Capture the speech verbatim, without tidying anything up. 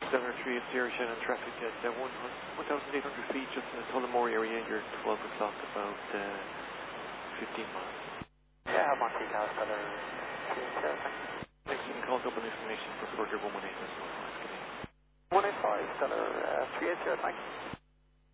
Stellar three eight zero, Shannon traffic at uh, one thousand eight hundred feet, just in the Tullamore area. You're twelve o'clock, about uh, fifteen miles. Yeah, Monte Carlo, Stellar three eight zero, thanks. Thanks, you can call up on information for further one one eight as well. one eight five, Stellar uh, three eight zero, thanks.